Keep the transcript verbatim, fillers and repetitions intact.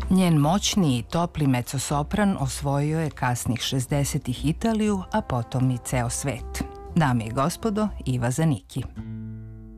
Njen moćni i topli mezzosopran osvojio je kasnih šezdesetih Italiju, a potom i ceo svet. Dame i gospodo, Iva Zanicki.